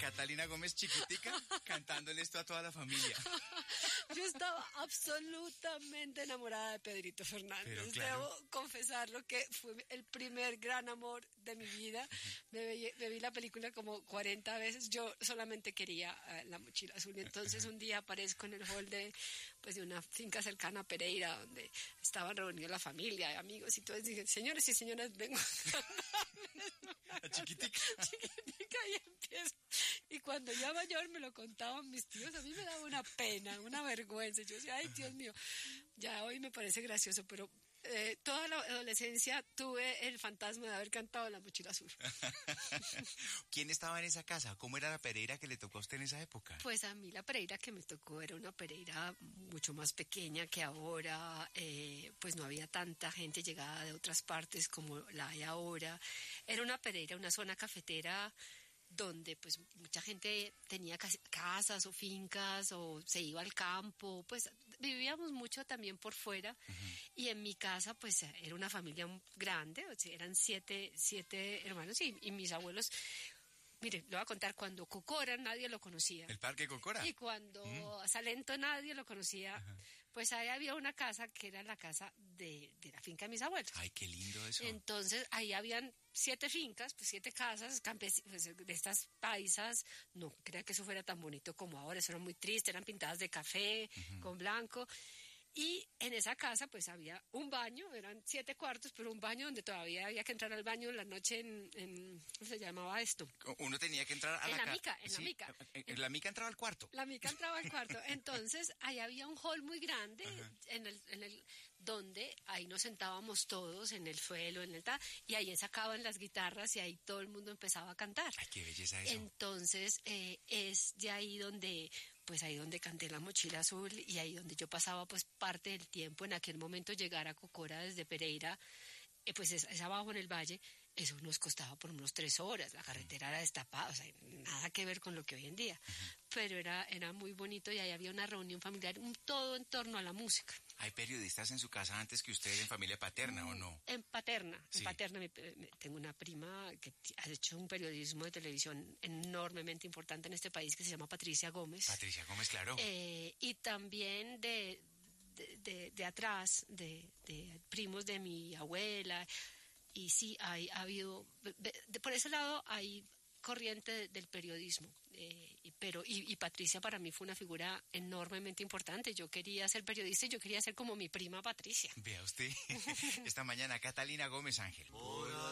Catalina Gómez chiquitica cantándole esto a toda la familia. Yo estaba absolutamente enamorada de Pedrito Fernández. Pero claro. Debo confesarlo que fue el primer gran amor de mi vida. Me vi la película como 40 veces. Yo solamente quería La Mochila Azul. Y entonces un día aparezco en el hall de una finca cercana a Pereira, donde estaban reunidos la familia, amigos y todo. Y dije, señores y señoras, vengo a chiquitica. Chiquitica, y empiezo. Y cuando ya mayor me lo contaban mis tíos, a mí me daba una pena, una vergüenza. Yo decía, ay, Dios mío, ya hoy me parece gracioso, pero toda la adolescencia tuve el fantasma de haber cantado La Mochila Azul. ¿Quién estaba en esa casa? ¿Cómo era la Pereira que le tocó a usted en esa época? Pues a mí la Pereira que me tocó era una Pereira mucho más pequeña que ahora, pues no había tanta gente llegada de otras partes como la hay ahora. Era una Pereira, una zona cafetera donde pues mucha gente tenía casas o fincas o se iba al campo, pues vivíamos mucho también por fuera. Y en mi casa pues era una familia grande, o sea, eran siete hermanos y mis abuelos. Mire, le voy a contar, cuando Cocora nadie lo conocía. ¿El Parque Cocora? Y cuando Salento nadie lo conocía, pues ahí había una casa que era la casa de la finca de mis abuelos. Ay, qué lindo eso. Entonces ahí habían 7 fincas, pues 7 casas pues, de estas paisas. No crea que eso fuera tan bonito como ahora, eso era muy triste, eran pintadas de café con blanco. Y en esa casa pues había un baño, eran 7 cuartos, pero un baño donde todavía había que entrar al baño en la noche en ¿cómo se llamaba esto? Uno tenía que entrar a la la mica. En la mica entraba al cuarto. La mica entraba al cuarto. Entonces ahí había un hall muy grande en el donde ahí nos sentábamos todos en el suelo, y ahí sacaban las guitarras y ahí todo el mundo empezaba a cantar. Ay, qué belleza eso. Entonces es de ahí donde canté La Mochila Azul, y ahí donde yo pasaba pues parte del tiempo. En aquel momento llegar a Cocora desde Pereira, pues es abajo en el valle, eso nos costaba por unos 3 horas, la carretera era destapada, o sea, nada que ver con lo que hoy en día, pero era muy bonito, y ahí había una reunión familiar, todo en torno a la música. ¿Hay periodistas en su casa antes que usted, en familia paterna o no? En paterna, tengo una prima que ha hecho un periodismo de televisión enormemente importante en este país, que se llama Patricia Gómez. Patricia Gómez, claro. Y también de atrás, de primos de mi abuela, y sí, ha habido, por ese lado hay corriente del periodismo, pero Patricia para mí fue una figura enormemente importante. Yo quería ser periodista y yo quería ser como mi prima Patricia. Vea usted, esta mañana Catalina Gómez Ángel.